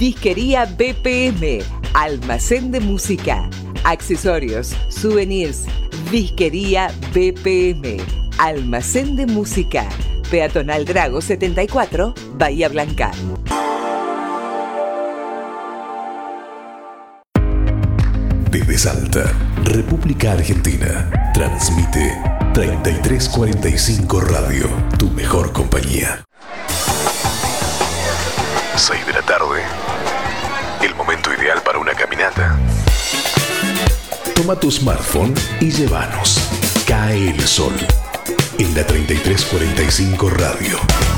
Disquería BPM, almacén de música, accesorios, souvenirs. Disquería BPM, almacén de música. Peatonal Drago 74, Bahía Blanca. Desde Salta, República Argentina, transmite 3345 Radio, tu mejor compañía. 6 de la tarde, el momento ideal para una caminata. Toma tu smartphone y llévanos. Cae el sol en la 3345 Radio.